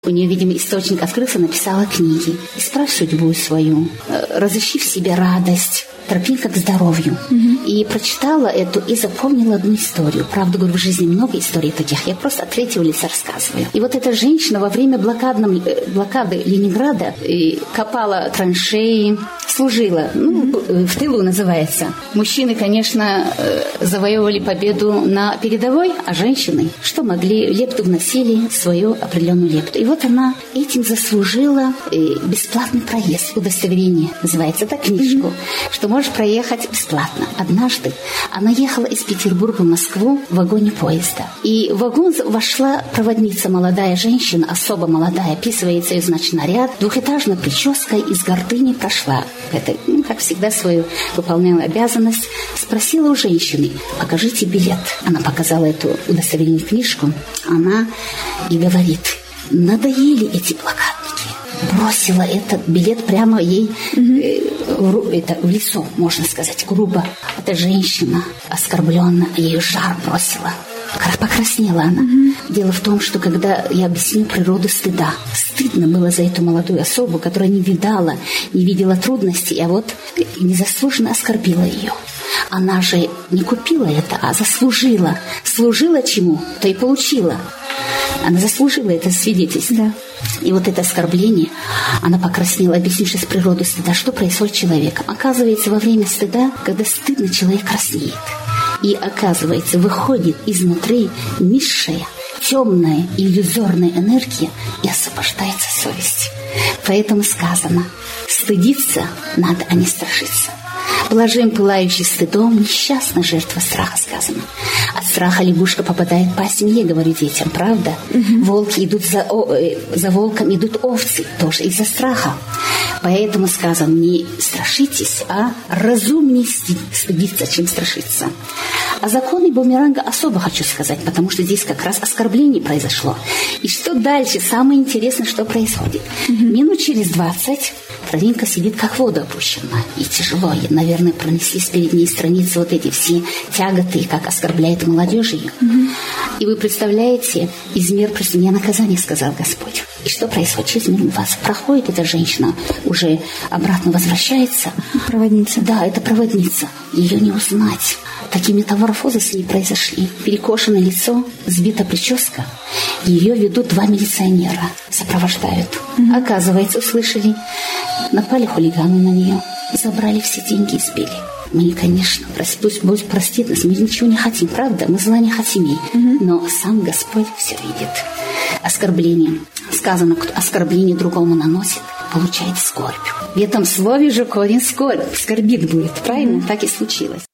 У нее, видимо, источник открылся, написала книги. «Исправь судьбу свою, разыщи в себе радость, тропинка к здоровью». И прочитала эту и запомнила одну историю. Правда, говорю, в жизни много историй таких. Я просто от третьего лица рассказываю. И вот эта женщина во время блокады Ленинграда копала траншеи, служила. В тылу называется. Мужчины, конечно, завоевывали победу на передовой, а женщины, что могли, лепту вносили свою определенную лепту. И вот она этим заслужила бесплатный проезд. Удостоверение называется, это книжку, что можешь проехать бесплатно. Однажды она ехала из Петербурга в Москву в вагоне поезда. И в вагон вошла проводница, молодая женщина, особо молодая, описывается ее, значит, наряд, двухэтажной прической, из гордыни прошла. Это, как всегда, свою выполняла обязанность. Спросила у женщины: покажите билет. Она показала эту удостоверение книжку. Она и говорит: надоели эти блокадники. Бросила этот билет прямо ей в лицо, можно сказать, грубо. Эта женщина оскорбленная, ее жар бросила. Покраснела она. Дело в том, что когда я объясню природу стыда, стыдно было за эту молодую особу, которая не видела трудностей, а вот незаслуженно оскорбила ее. Она же не купила это, а заслужила. Служила чему, то и получила. Она заслужила это свидетельство. Да. И вот это оскорбление, она покраснела, объяснив сейчас природу стыда. Что происходит с человеком? Оказывается, во время стыда, когда стыдно, человек краснеет. И, оказывается, выходит изнутри низшая, темная, иллюзорная энергия, и освобождается совесть. Поэтому сказано: стыдиться надо, а не страшиться. Блажен, пылающий стыдом, несчастна жертва страха, сказано. От страха лягушка попадает в пасть змеи, говорю детям, правда? Волки идут за волком, идут овцы, тоже из-за страха. Поэтому сказано: не страшитесь, а разумнее стыдиться, чем страшиться. А законы бумеранга особо хочу сказать, потому что здесь как раз оскорбление произошло. И что дальше? Самое интересное, что происходит. Минут через 20 Травинка сидит как в воду опущена. И тяжело. Наверное, пронеслись перед ней страницы вот эти все тяготы, как оскорбляет молодежь ее. И вы представляете, из мира преступления наказание, сказал Господь. И что происходит? Через минут 20 проходит эта женщина, уже обратно возвращается. Проводница. Да, это проводница. Ее не узнать. Такие метаморфозы с ней произошли. Перекошенное лицо, сбита прическа. Ее ведут 2 милиционера, сопровождают. Оказывается, услышали, напали хулиганы на нее, забрали все деньги и сбили. Мы, конечно, пусть простит нас, мы ничего не хотим, правда? Мы зла не хотим ей. Но сам Господь все видит. Оскорбление. Сказано, кто оскорбление другому наносит, получает скорбь. В этом слове же корень скорбь. Скорбит будет, правильно? Так и случилось.